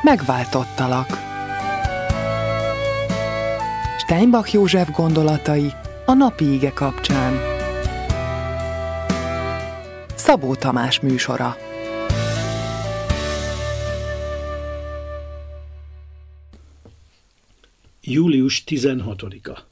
Megváltottalak. Steinbach József gondolatai a napi ige kapcsán. Szabó Tamás műsora. Július 16-a.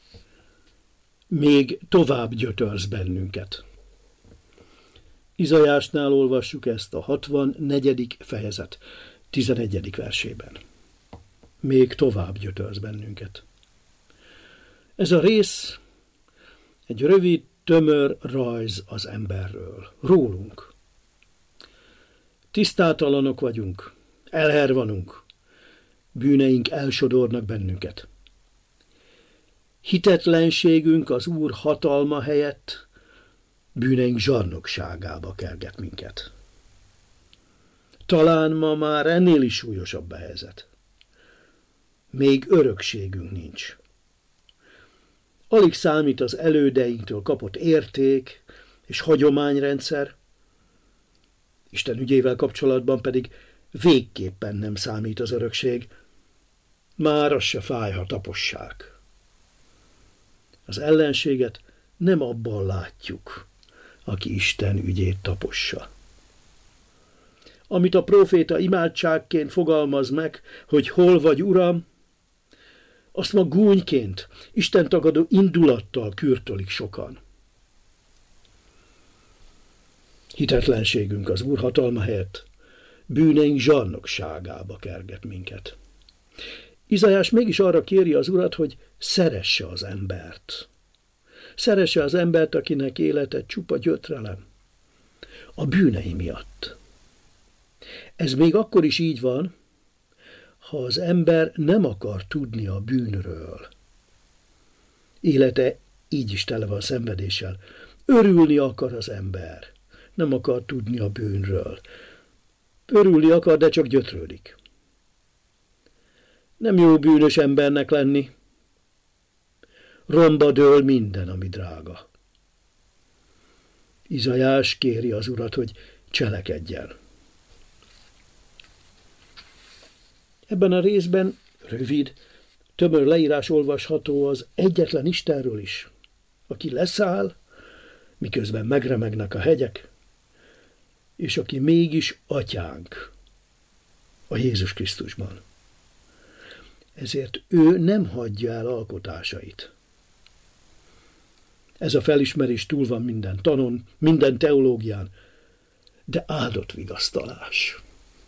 Még tovább gyötörsz bennünket. Izaiásnál olvassuk ezt a 64. fejezet 11. versében. Még tovább gyötörsz bennünket. Ez a rész egy rövid, tömör rajz az emberről, rólunk. Tisztátalanok vagyunk, elhervanunk, bűneink elsodornak bennünket. Hitetlenségünk az Úr hatalma helyett bűneink zsarnokságába kerget minket. Talán ma már ennél is súlyosabb a helyzet. Még örökségünk nincs. Alig számít az elődeinktől kapott érték és hagyományrendszer, Isten ügyével kapcsolatban pedig végképpen nem számít az örökség, már az se fáj, ha tapossák. Az ellenséget nem abban látjuk, aki Isten ügyét tapossa. Amit a próféta imádságként fogalmaz meg, hogy hol vagy, Uram, azt ma gúnyként, Isten tagadó indulattal kürtölik sokan. Hitetlenségünk az Úr hatalma helyett bűneink zsarnokságába kerget minket. Izaiás mégis arra kéri az Urat, hogy szeresse az embert. Szeresse az embert, akinek élete csupa gyötrelem. A bűnei miatt. Ez még akkor is így van, ha az ember nem akar tudni a bűnről. Élete így is tele van szenvedéssel. Örülni akar az ember. Nem akar tudni a bűnről. Örülni akar, de csak gyötrődik. Nem jó bűnös embernek lenni. Romba dől minden, ami drága. Izaiás kéri az Urat, hogy cselekedjen. Ebben a részben rövid, tömör leírás olvasható az egyetlen Istenről is, aki leszáll, miközben megremegnek a hegyek, és aki mégis atyánk a Jézus Krisztusban. Ezért ő nem hagyja el alkotásait. Ez a felismerés túl van minden tanon, minden teológián, de áldott vigasztalás.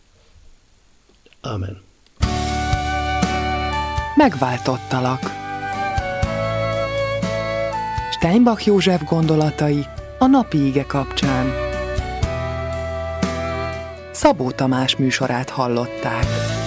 Ámen. Megváltottalak. Steinbach József gondolatai a napi ige kapcsán. Szabó Tamás műsorát hallották.